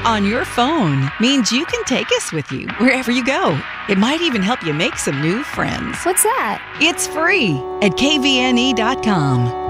on your phone means you can take us with you wherever you go. It might even help you make some new friends. What's that? It's free at kvne.com.